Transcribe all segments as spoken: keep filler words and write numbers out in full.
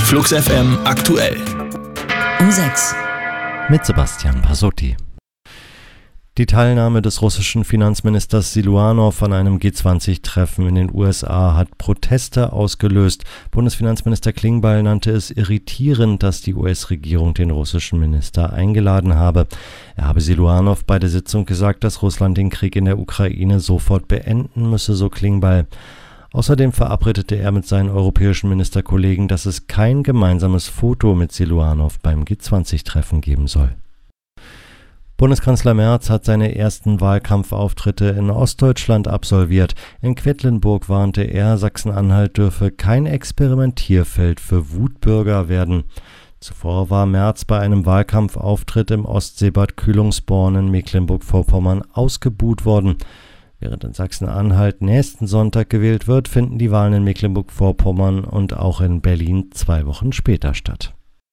Flux F M aktuell. Um sechs. Mit Sebastian Pasotti. Die Teilnahme des russischen Finanzministers Siluanow an einem G zwanzig Treffen in den U S A hat Proteste ausgelöst. Bundesfinanzminister Klingbeil nannte es irritierend, dass die U S-Regierung den russischen Minister eingeladen habe. Er habe Siluanow bei der Sitzung gesagt, dass Russland den Krieg in der Ukraine sofort beenden müsse, so Klingbeil. Außerdem verabredete er mit seinen europäischen Ministerkollegen, dass es kein gemeinsames Foto mit Siluanow beim G zwanzig Treffen geben soll. Bundeskanzler Merz hat seine ersten Wahlkampfauftritte in Ostdeutschland absolviert. In Quedlinburg warnte er, Sachsen-Anhalt dürfe kein Experimentierfeld für Wutbürger werden. Zuvor war Merz bei einem Wahlkampfauftritt im Ostseebad Kühlungsborn in Mecklenburg-Vorpommern ausgebuht worden. Während in Sachsen-Anhalt nächsten Sonntag gewählt wird, finden die Wahlen in Mecklenburg-Vorpommern und auch in Berlin zwei Wochen später statt.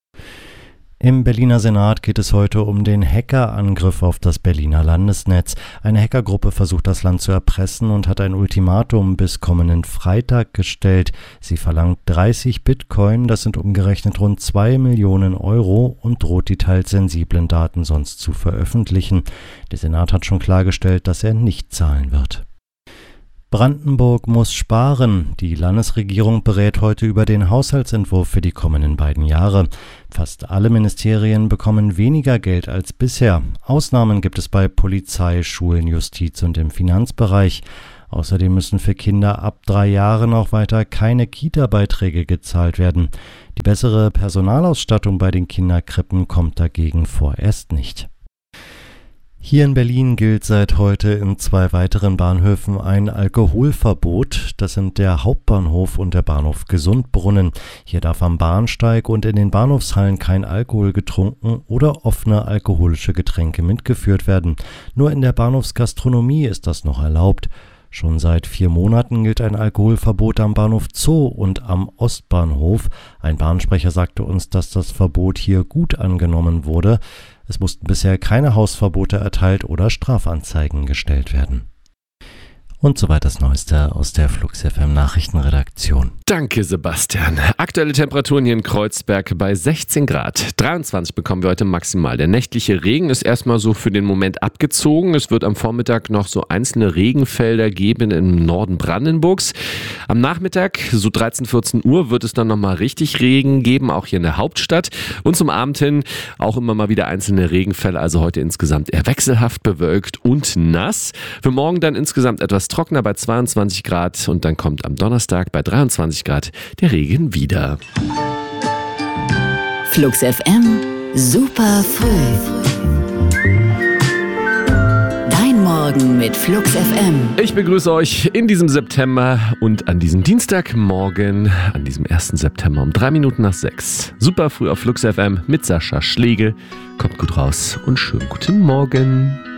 Im Berliner Senat geht es heute um den Hackerangriff auf das Berliner Landesnetz. Eine Hackergruppe versucht, das Land zu erpressen und hat ein Ultimatum bis kommenden Freitag gestellt. Sie verlangt dreißig Bitcoin, das sind umgerechnet rund zwei Millionen Euro, und droht die teils sensiblen Daten sonst zu veröffentlichen. Der Senat hat schon klargestellt, dass er nicht zahlen wird. Brandenburg muss sparen. Die Landesregierung berät heute über den Haushaltsentwurf für die kommenden beiden Jahre. Fast alle Ministerien bekommen weniger Geld als bisher. Ausnahmen gibt es bei Polizei, Schulen, Justiz und im Finanzbereich. Außerdem müssen für Kinder ab drei Jahren auch weiter keine Kita-Beiträge gezahlt werden. Die bessere Personalausstattung bei den Kinderkrippen kommt dagegen vorerst nicht. Hier in Berlin gilt seit heute in zwei weiteren Bahnhöfen ein Alkoholverbot. Das sind der Hauptbahnhof und der Bahnhof Gesundbrunnen. Hier darf am Bahnsteig und in den Bahnhofshallen kein Alkohol getrunken oder offene alkoholische Getränke mitgeführt werden. Nur in der Bahnhofsgastronomie ist das noch erlaubt. Schon seit vier Monaten gilt ein Alkoholverbot am Bahnhof Zoo und am Ostbahnhof. Ein Bahnsprecher sagte uns, dass das Verbot hier gut angenommen wurde. Es mussten bisher keine Hausverbote erteilt oder Strafanzeigen gestellt werden. Und soweit das Neueste aus der Flux F M Nachrichtenredaktion. Danke, Sebastian. Aktuelle Temperaturen hier in Kreuzberg bei sechzehn Grad. dreiundzwanzig bekommen wir heute maximal. Der nächtliche Regen ist erstmal so für den Moment abgezogen. Es wird am Vormittag noch so einzelne Regenfelder geben im Norden Brandenburgs. Am Nachmittag, so dreizehn, vierzehn Uhr, wird es dann nochmal richtig Regen geben, auch hier in der Hauptstadt. Und zum Abend hin auch immer mal wieder einzelne Regenfälle. Also heute insgesamt eher wechselhaft bewölkt und nass. Für morgen dann insgesamt etwas trockener bei zweiundzwanzig Grad und dann kommt am Donnerstag bei dreiundzwanzig Grad der Regen wieder. Flux F M, super früh. Dein Morgen mit Flux F M. Ich begrüße euch in diesem September und an diesem Dienstagmorgen, an diesem ersten September um drei Minuten nach sechs. Super früh auf Flux F M mit Sascha Schlegel. Kommt gut raus und schönen guten Morgen.